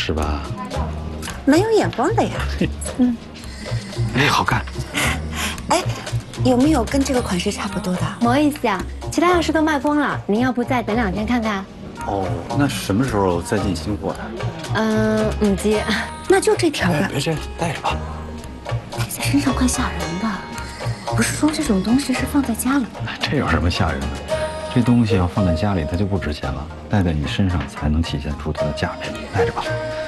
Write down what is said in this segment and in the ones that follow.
是吧？ 蛮有眼光的呀。嗯。 哎，好看。 哎，有没有跟这个款式差不多的？ 不好意思啊，其他样式都卖光了，您要不再等2天看看？ 哦，那什么时候再进新货呀？ 唔知， 那就这条吧。 别这，带着吧。 戴在身上怪吓人的，不是说这种东西是放在家里的？ 这有什么吓人的？这东西要放在家里，它就不值钱了。戴在你身上才能体现出它的价值。带着吧。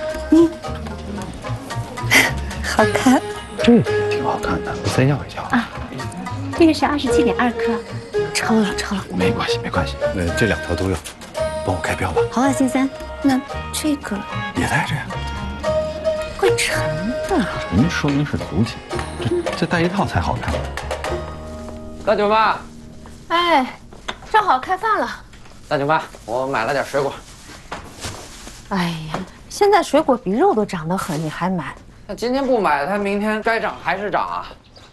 好看。 这个也挺好看的，我再要一条啊。这个是27.2克， 超了。 没关系。这2条都要，帮我开标吧。 好啊，先生。 那这个也带着呀。 会沉的。 沉说明是足钱，这带一套才好看。 大舅妈， 哎，正好开饭了。 大舅妈，我买了点水果。 哎呀，现在水果比肉都涨得很，你还买？ 那今天不买，它明天该涨还是涨啊？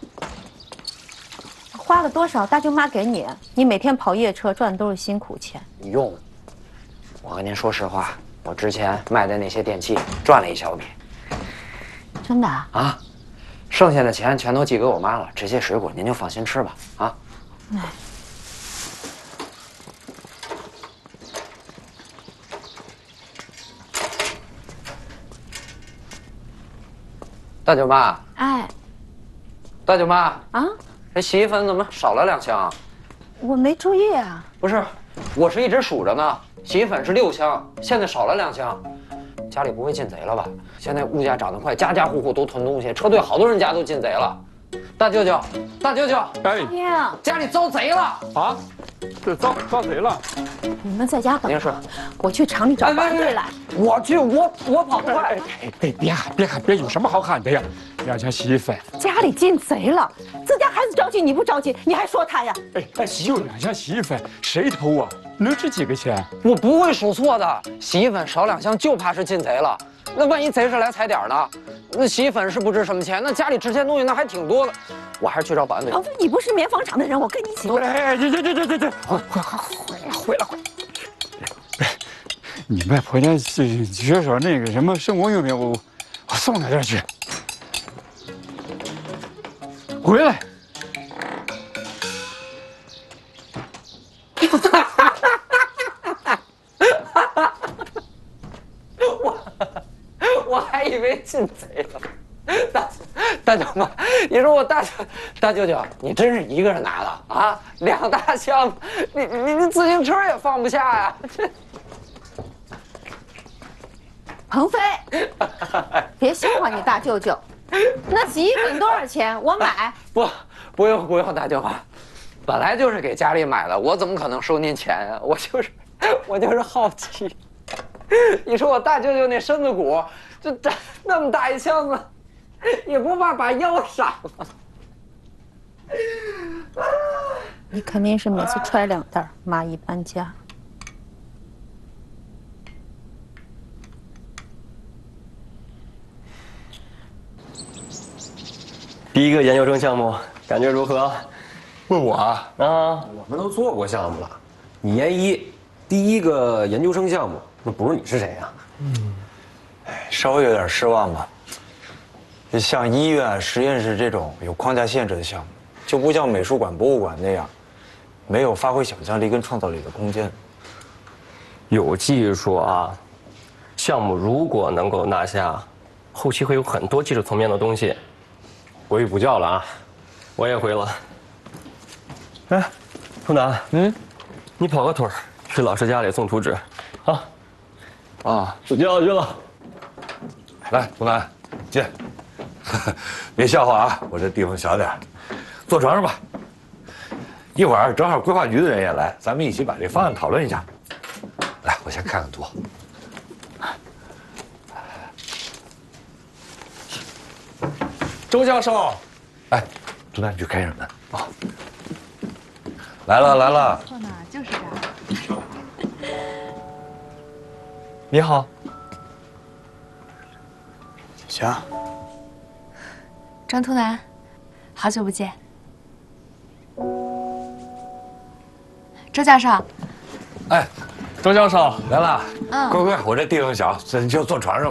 花了多少，大舅妈给你。你每天跑夜车赚的都是辛苦钱。 用。我跟您说实话，我之前卖的那些电器赚了一小笔。 真的啊？ 啊，剩下的钱全都寄给我妈了。这些水果您就放心吃吧。啊。 哎。 大舅妈。 哎。 大舅妈。 啊？ 这洗衣粉怎么少了2箱啊？ 我没注意啊。 不是，我是一直数着呢。洗衣粉是6箱，现在少了2箱。家里不会进贼了吧？现在物价涨得快，家家户户都囤东西，车队好多人家都进贼了。大舅舅， 哎， 家里遭贼了啊！这遭贼了！ 你们在家等您说， 我去厂里找保安队来。 我去，我跑得快。 别，有什么好喊的呀？2箱洗衣粉， 家里进贼了，自家孩子着急你不着急，你还说他呀？ 哎，有2箱洗衣粉，谁偷啊？能值几个钱？ 我不会数错的，洗衣粉少2箱就怕是进贼了。那万一贼是来踩点呢？那洗衣粉是不值什么钱，那家里值钱东西那还挺多的。我还是去找保安队。 王飞，你不是棉纺厂的人，我跟你一起。 哎，回来！你外婆家缺少那个什么生活用品，我送她点去。回来。 我还以为进贼了。大舅妈，你说我大舅舅，你真是一个人拿的啊？2大箱，你自行车也放不下呀？ 鹏飞，别笑话你大舅舅。那洗衣粉多少钱？我买。 不用，大舅妈，本来就是给家里买的，我怎么可能收您钱呀？我就是好奇。你说我大舅舅那身子骨，这那么大一箱子，也不怕把腰伤了。 你肯定是每次揣2袋，蚂蚁搬家。 第一个研究生项目感觉如何？ 问我啊？ 我们都做过项目了。你研1，第一个研究生项目，那不是你是谁呀？ 稍微有点失望吧。像医院、实验室这种有框架限制的项目，就不像美术馆、博物馆那样，没有发挥想象力跟创造力的空间。 有技术啊，项目如果能够拿下，后期会有很多技术层面的东西。 回补觉了啊， 我也回了。哎，图南，你跑个腿儿，去老师家里送图纸，啊，睡觉去了。 来，图南，进。别笑话啊，我这地方小点儿，坐床上吧。一会儿正好规划局的人也来，咱们一起把这方案讨论一下。来，我先看看图。周教授，哎，图南，你去开上门啊。来了。 错呢，就是这儿。 你好。 行。 张图南，好久不见。周教授。 哎，周教授来了。 嗯。 乖，我这地方小，你就坐床上。